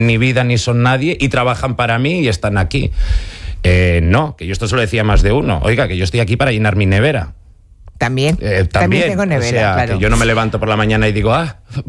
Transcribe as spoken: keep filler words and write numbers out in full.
ni vida ni son nadie y trabajan para mí y están aquí. Eh, no, que yo esto se lo decía a más de uno. Oiga, que yo estoy aquí para llenar mi nevera. También. Eh, también, También tengo nevera, o sea, claro. que yo no me levanto por la mañana y digo, ah...